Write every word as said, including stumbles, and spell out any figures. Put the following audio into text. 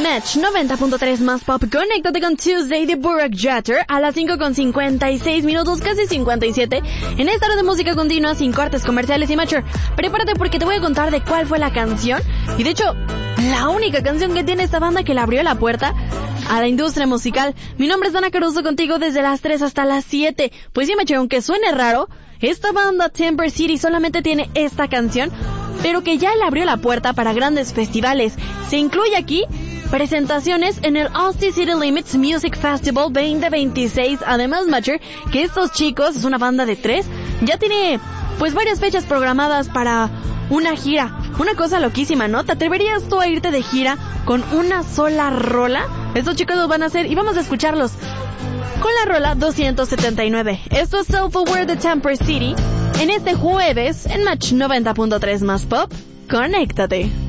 Match noventa punto tres más pop. Conéctate con Tuesday de Burak Jeter a las cinco con cincuenta y seis minutos, casi cincuenta y siete. En esta hora de música continua, sin cortes comerciales y Matcher. Prepárate porque te voy a contar de cuál fue la canción. Y de hecho, la única canción que tiene esta banda que le abrió la puerta a la industria musical. Mi nombre es Dana Caruso, contigo desde las tres hasta las siete. Pues sí, Matcher, aunque suene raro, esta banda Temper City solamente tiene esta canción, pero que ya le abrió la puerta para grandes festivales. Se incluye aquí presentaciones en el Austin City Limits Music Festival veinte veintiséis. Además, Matcher, que estos chicos, es una banda de tres, ya tiene pues varias fechas programadas para una gira. Una cosa loquísima, ¿no? ¿Te atreverías tú a irte de gira con una sola rola? Estos chicos lo van a hacer y vamos a escucharlos con la rola doscientos setenta y nueve. Esto es Self-Aware de Temper City en este jueves en Match noventa punto tres más pop. Conéctate.